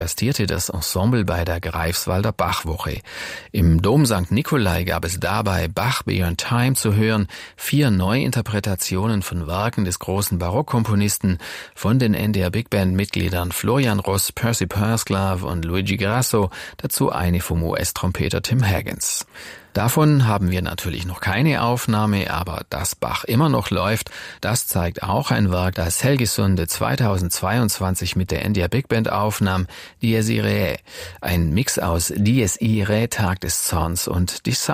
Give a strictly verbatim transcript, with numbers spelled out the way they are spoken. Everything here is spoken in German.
gastierte das Ensemble bei der Greifswalder Bachwoche. Im Dom Sankt Nikolai gab es dabei Bach Beyond Time zu hören, vier Neuinterpretationen von Werken des großen Barockkomponisten von den N D R Big Band Mitgliedern Florian Ross, Percy Purslove und Luigi Grasso, dazu eine vom U S-Trompeter Tim Higgins. Davon haben wir natürlich noch keine Aufnahme, aber dass Bach immer noch läuft, das zeigt auch ein Werk, das Helge Sunde zweitausendzweiundzwanzig mit der N D R Big Band aufnahm, Dies Irae, ein Mix aus Dies Irae, Tag des Zorns und Die